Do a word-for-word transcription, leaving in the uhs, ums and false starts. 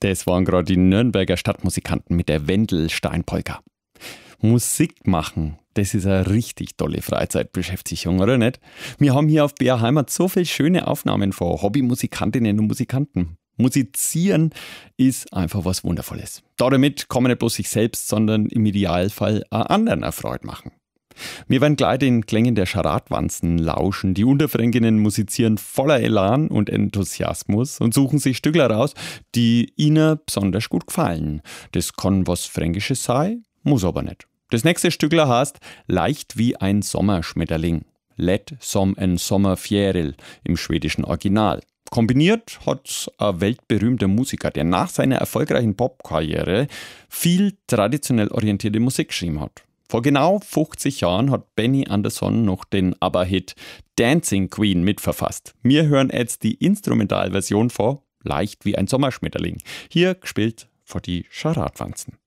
Das waren gerade die Nürnberger Stadtmusikanten mit der Wendelsteinpolka. Musik machen, das ist eine richtig tolle Freizeitbeschäftigung, oder nicht? Wir haben hier auf B R Heimat so viele schöne Aufnahmen von Hobbymusikantinnen und Musikanten. Musizieren ist einfach was Wundervolles. Damit kann man nicht bloß sich selbst, sondern im Idealfall auch anderen eine Freude machen. Wir werden gleich den Klängen der Scharatwanzen lauschen. Die Unterfränkinnen musizieren voller Elan und Enthusiasmus und suchen sich Stückler raus, die ihnen besonders gut gefallen. Das kann was Fränkisches sein, muss aber nicht. Das nächste Stückler heißt Leicht wie ein Sommerschmetterling. Lätt som en sommerfjäril im schwedischen Original. Kombiniert hat ein weltberühmter Musiker, der nach seiner erfolgreichen Popkarriere viel traditionell orientierte Musik geschrieben hat. Vor genau fünfzig Jahren hat Benny Andersson noch den ABBA-Hit Dancing Queen mitverfasst. Wir hören jetzt die Instrumentalversion von Leicht wie ein Sommerschmetterling. Hier gespielt von die Scharatwanzen.